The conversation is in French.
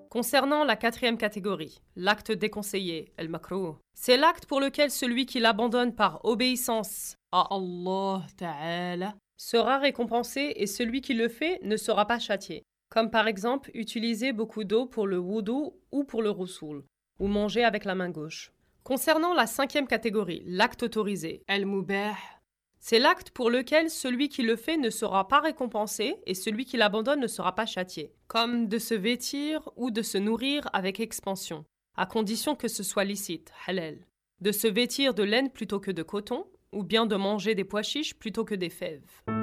Concernant la quatrième catégorie, l'acte déconseillé, al-makrouh, c'est l'acte pour lequel celui qui l'abandonne par obéissance à Allah Ta'ala sera récompensé et celui qui le fait ne sera pas châtié. Comme par exemple utiliser beaucoup d'eau pour le wudu ou pour le roussoul, ou manger avec la main gauche. Concernant la cinquième catégorie, l'acte autorisé, al-mubah, c'est l'acte pour lequel celui qui le fait ne sera pas récompensé et celui qui l'abandonne ne sera pas châtié, comme de se vêtir ou de se nourrir avec expansion, à condition que ce soit licite, halal, de se vêtir de laine plutôt que de coton, ou bien de manger des pois chiches plutôt que des fèves.